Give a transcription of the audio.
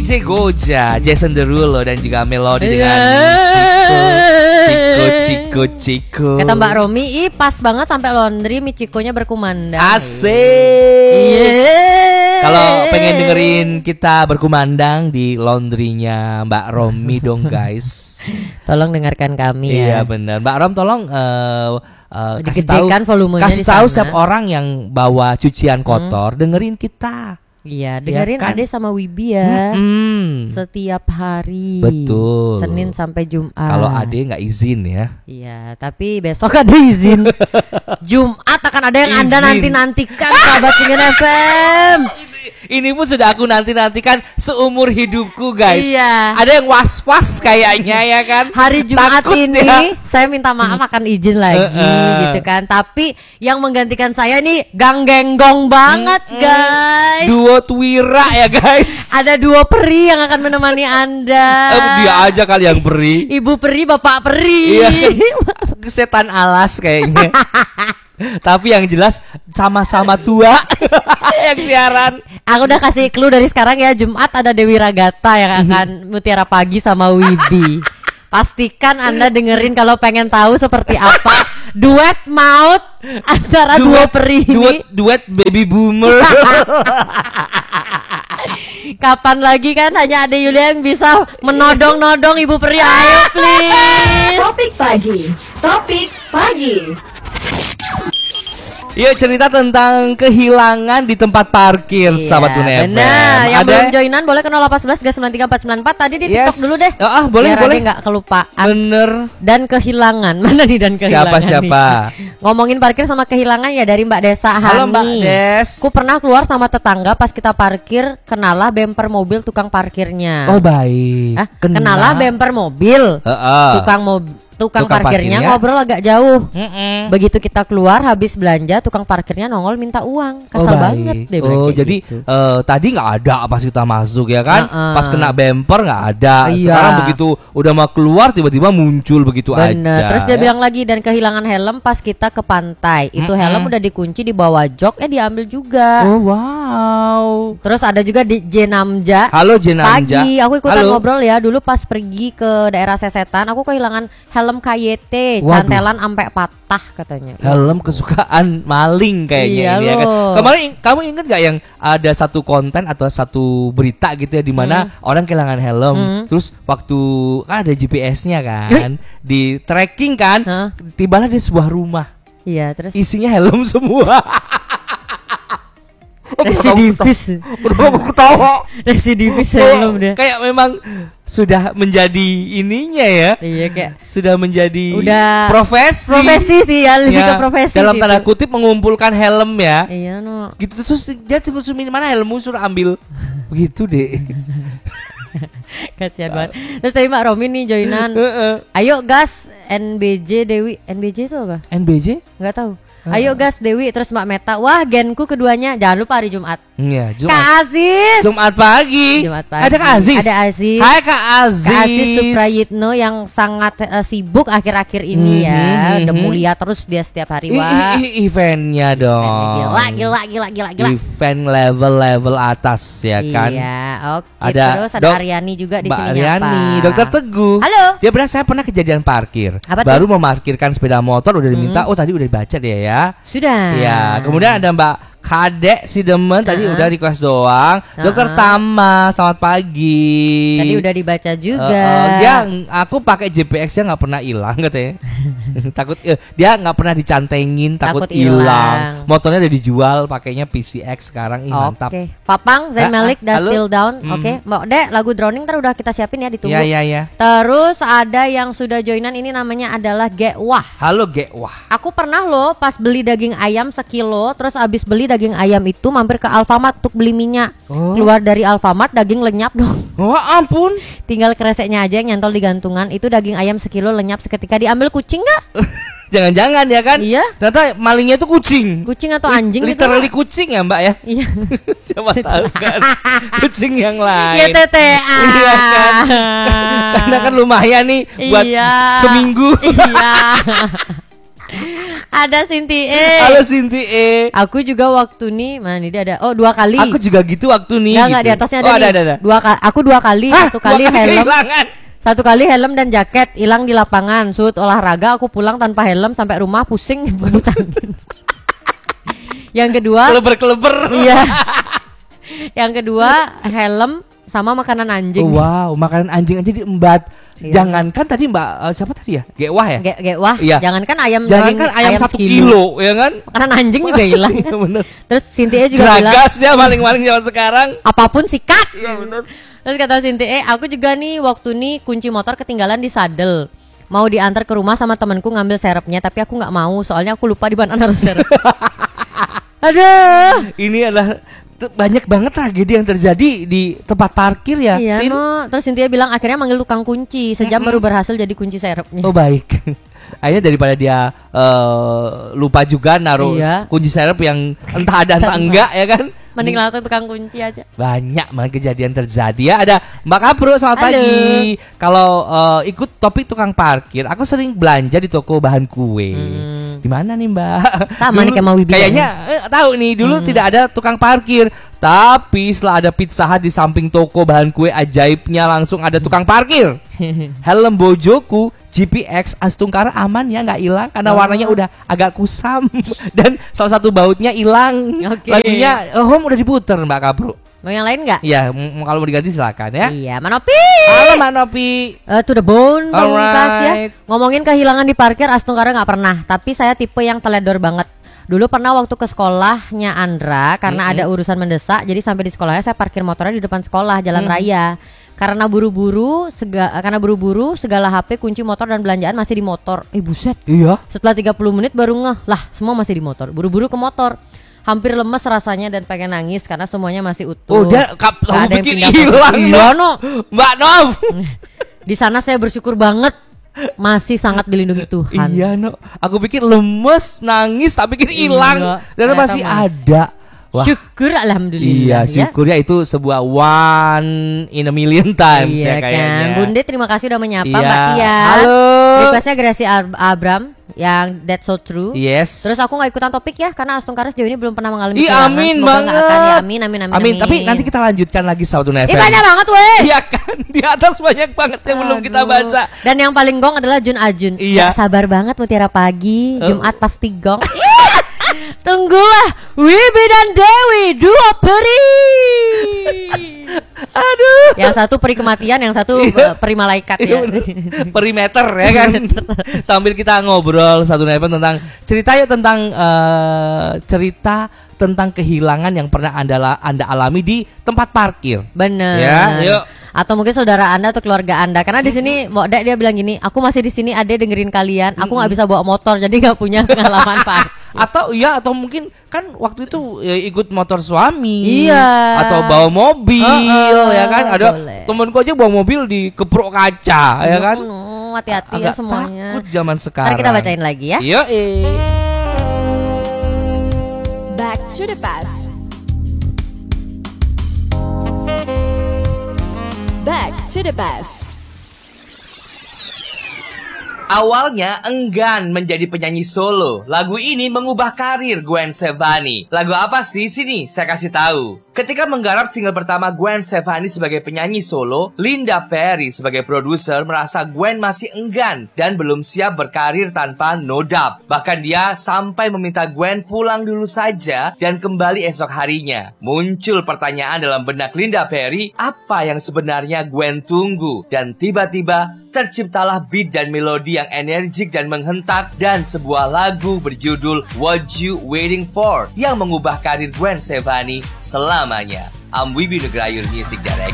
DJ Goja, Jason Derulo dan juga Melody dengan Ciko. Kata Mbak Romi, pas banget sampai laundry Michiko-nya berkumandang. Asik. Kalau pengen dengerin kita berkumandang di laundrynya Mbak Romi dong guys. Tolong dengarkan kami ya. Iya benar. Mbak Rom tolong kasih tahu setiap orang yang bawa cucian kotor dengerin kita. Iya, dengerin ya kan? Ade sama Wibi ya. Setiap hari. Betul. Senin sampai Jumat. Kalau Ade nggak izin ya. Iya, tapi besok ada izin. Jumat akan ada yang Anda nanti-nantikan sahabat Singen FM. Ini pun sudah aku nanti-nantikan seumur hidupku guys. Iya. Ada yang was-was kayaknya ya kan. Hari Jumat takut ini ya. saya minta maaf akan izin lagi gitu kan. Tapi yang menggantikan saya nih ganggenggong banget guys. Duo Twira ya guys. Ada duo peri yang akan menemani Anda. Dia aja kali yang peri. Ibu peri, bapak peri. Iya. Setan alas kayaknya. Tapi yang jelas sama-sama tua yang siaran. Aku udah kasih clue dari sekarang ya. Jumat ada Dewi Ragata yang akan Mutiara Pagi sama Wibi. Pastikan Anda dengerin kalau pengen tahu seperti apa duet maut antara dua peri ini. Duet baby boomer. Kapan lagi kan hanya Ade Yulia yang bisa menodong-nodong Ibu Peri. Ayo please. Topik pagi. Iya, cerita tentang kehilangan di tempat parkir sahabat Bunda FM. Benar, yang belum joinan boleh ke 0811 393 494. Tadi di TikTok dulu deh. Boleh. Biar Ade gak kelupaan. Bener. Dan kehilangan. Mana nih dan kehilangan Siapa? Ngomongin parkir sama kehilangan ya dari Mbak Desa Hani. Halo Mbak Des. Ku pernah keluar sama tetangga pas kita parkir, kenalah bemper mobil tukang parkirnya. Oh baik. Kenalah bemper mobil. Tukang parkirnya ngobrol agak jauh. Begitu kita keluar habis belanja, tukang parkirnya nongol minta uang. Kesel banget deh. Jadi gitu. Tadi nggak ada pas kita masuk ya kan. Pas kena bemper nggak ada. Iya. Sekarang begitu udah mau keluar tiba-tiba muncul begitu aja. Terus dia bilang lagi dan kehilangan helm pas kita ke pantai. Itu helm udah dikunci di bawah jok, diambil juga. Oh wow. Terus ada juga di Jenamja. Halo Jenamja. Pagi aku ikutan ngobrol ya. Dulu pas pergi ke daerah Sesetan, aku kehilangan helm KYT. Cantelan sampai patah katanya. Helm kesukaan maling kayaknya ini ya kan. Kemarin kamu inget gak yang ada satu konten atau satu berita gitu ya di mana orang kehilangan helm. Terus waktu kan ada GPS-nya kan, di tracking kan, tibalah di sebuah rumah. Iya, terus isinya helm semua. Residivis. Udah ketawa. Residivis helm dia. Kayak memang sudah menjadi ininya ya. Iya kayak sudah menjadi profesi sih ya, lebih ke profesi. Dalam tanda kutip mengumpulkan helm ya. Iya gitu terus dia tunggu mana helmmu suruh ambil. Begitu deh. Kasihan banget. Terus tadi Mbak Romi nih joinan. Ayo gas NBJ Dewi. NBJ itu apa? NBJ? Enggak tahu. Ayo gas Dewi, terus Mbak Meta. Wah, genku keduanya. Jangan lupa hari Jumat. Iya, Jumat. Kak Aziz. Jumat pagi. Ada Kak Aziz. Ada Aziz. Hai Kak Aziz. Kak Aziz Suprayitno yang sangat sibuk akhir-akhir ini ya. Udah mulia terus dia setiap hari. Wah. Eventnya dong. Gila. Event level atas ya kan. Iya, oke. Terus ada Aryani juga di sini. Aryani, Dokter Teguh. Halo. Dia bilang saya pernah kejadian parkir. Baru memarkirkan sepeda motor udah diminta. Oh tadi udah dibaca dia ya. Sudah. Ya, kemudian ada Mbak Kadek si demen tadi udah request doang. Dokter Tama, selamat pagi. Tadi udah dibaca juga. Aku pakai JPX-nya nggak pernah hilang katanya. Takut dia nggak pernah dicantengin, takut hilang. Motornya udah dijual, pakainya PCX sekarang. Mantap. Oke. Papang Zain Malik dan Still Down. Oke. Mbak Dek, lagu Drowning ntar udah kita siapin ya, ditunggu. Iya. Terus ada yang sudah joinan, ini namanya adalah Gewah. Halo Gewah. Aku pernah loh pas beli daging ayam sekilo, terus abis beli daging ayam itu mampir ke Alfamart untuk beli minyak. Keluar dari Alfamart daging lenyap dong. Wah ampun. Tinggal kreseknya aja yang nyantol di gantungan. Itu daging ayam sekilo lenyap seketika. Diambil kucing gak? Jangan-jangan ya kan? Iya. Ternyata malingnya itu kucing. Kucing atau anjing gitu. Literally kucing ya Mbak ya? Iya. Siapa tahu kan kucing yang lain. Iya TTA. Iya kan? Karena kan lumayan nih buat seminggu. Iya. Ada Sinti Halo Sinti E. Aku juga waktu nih, mana nih dia ada. Oh 2 kali. Aku juga gitu waktu nih. Enggak gitu. di atasnya ada Oh, nih. ada. Aku 2 kali, Hah? 1 kali 2 kali helm. kehilangan. 1 kali helm dan jaket hilang di lapangan. Shoot olahraga aku pulang tanpa helm sampai rumah pusing bubut angin. Yang kedua, Keleber-keleber. iya. Yang kedua helm sama makanan anjing. Oh, wow, makanan anjing aja diembat. Iya. Jangankan tadi Mbak siapa tadi ya? Gewah ya? Wah, Iya. jangankan ayam Jangankan ayam 1 kilo, ya kan? Makanan anjing juga hilang kan. Iya, bener. Terus Cynthia juga bilang, Geragas ya maling-maling zaman sekarang. apapun sikat. Iya benar. Terus kata Cynthia, aku juga nih waktu nih kunci motor ketinggalan di sadel. Mau diantar ke rumah sama temanku ngambil serepnya, tapi aku nggak mau soalnya aku lupa di mana naruh serep. Aduh. Ini adalah banyak banget tragedi yang terjadi di tempat parkir ya. Iya Sin. no. Terus Cynthia bilang akhirnya manggil tukang kunci. Sejam baru berhasil jadi kunci serepnya. Oh baik. Akhirnya daripada dia lupa juga naruh Iya. kunci serep yang entah ada entah enggak ya kan. Mending langsung tukang kunci aja. Banyak banget kejadian terjadi ya. Ada Mbak Kapro, selamat Halo. pagi. Kalau ikut topik tukang parkir, aku sering belanja di toko bahan kue. Di mana nih Mbak? Sama nih kayak mau Wibi kayaknya tahu nih dulu tidak ada tukang parkir, tapi setelah ada Pizza Hut di samping toko bahan kue ajaibnya langsung ada tukang parkir. Helm bojoku GPX Astungkara aman ya, nggak hilang karena warnanya udah agak kusam dan salah satu bautnya hilang. Oke. Lagunya Home udah diputer Mbak Kapro. Mau yang lain nggak? Iya, kalau mau diganti silakan ya. Iya, Manopi. Halo Mbak Nopi. To the bone, Bang Alright. Lukas ya. Ngomongin kehilangan di parkir, Astungkara nggak pernah. Tapi saya tipe yang teledor banget. Dulu pernah waktu ke sekolahnya Andra karena ada urusan mendesak, jadi sampai di sekolahnya saya parkir motornya di depan sekolah jalan raya. Karena buru-buru, segala HP, kunci motor dan belanjaan masih di motor. Buset. Iya. Setelah 30 menit baru ngeh, lah semua masih di motor. Buru-buru ke motor. Hampir lemes rasanya dan pengen nangis karena semuanya masih utuh. Oh, dia Nggak kamu ada yang bikin pindah hilang. Iya, no. Mbak Nov. Di sana saya bersyukur banget masih sangat dilindungi Tuhan. Iya, no. Aku pikir lemes, nangis, tak pikir hilang. Enggak, Ternyata ternyata masih masih. ada. Wah. Syukur alhamdulillah. Iya, syukur ya itu sebuah one in a million times Iya ya kayaknya. kan. Bunda terima kasih udah menyapa Iya. Mbak Tia. Halo. Requestnya Gracie Abram yang That's So True. Yes. Terus aku gak ikutan topik ya karena Astungkara sejauh ini belum pernah mengalami Ih, kehilangan. amin Semoga banget. nggak akan ya. Amin. Tapi nanti kita lanjutkan lagi Sabtu FM. banyak banget weh. Iya kan, di atas banyak banget yang belum kita Aduh. baca. Dan yang paling gong adalah Jun Ajun. Iya. Gak sabar banget Mutiara Pagi, Jumat pasti gong. Tunggulah Wibi dan Dewi dua peri. Aduh. Yang satu peri kematian, yang satu peri malaikat ya. Iya, bener. Perimeter ya kan. Sambil kita ngobrol Sabtu FM tentang cerita tentang kehilangan yang pernah Anda alami di tempat parkir. Bener. Ya, yuk. Atau mungkin saudara Anda atau keluarga Anda. Karena di sini Modek dia bilang gini, aku masih di sini Ade dengerin kalian. Aku nggak bisa bawa motor jadi nggak punya pengalaman parkir. Atau mungkin kan waktu itu ya, ikut motor suami. Iya. Atau bawa mobil ya kan. Ada boleh. temanku aja bawa mobil dikeprok kaca ya kan. Hati-hati ya Agak semuanya. takut zaman sekarang. Ntar kita bacain lagi ya. Yo, Back to the past. Back to the past. Awalnya enggan menjadi penyanyi solo. Lagu ini mengubah karir Gwen Stefani. Lagu apa sih? Sini saya kasih tahu. Ketika menggarap single pertama Gwen Stefani sebagai penyanyi solo, Linda Perry sebagai produser merasa Gwen masih enggan dan belum siap berkarir tanpa No Doubt. Bahkan dia sampai meminta Gwen pulang dulu saja dan kembali esok harinya. Muncul pertanyaan dalam benak Linda Perry, apa yang sebenarnya Gwen tunggu? Dan tiba-tiba terciptalah beat dan melodi yang energik dan menghentak dan sebuah lagu berjudul What You Waiting For yang mengubah karir Gwen Stefani selamanya. I'm Wibi Nugraha, your music director.